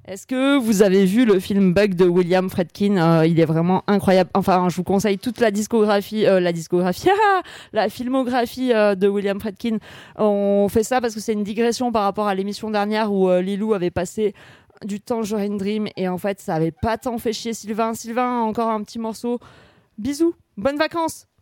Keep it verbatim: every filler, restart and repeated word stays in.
Est-ce que vous avez vu le film Bug de William Friedkin? euh, Il est vraiment incroyable. Enfin, je vous conseille toute la discographie, euh, la discographie, la filmographie euh, de William Friedkin. On fait ça parce que c'est une digression par rapport à l'émission dernière où euh, Lilou avait passé du temps sur Tangerine Dream et en fait, ça avait pas tant fait chier Sylvain. Sylvain, encore un petit morceau. Bisous, bonnes vacances.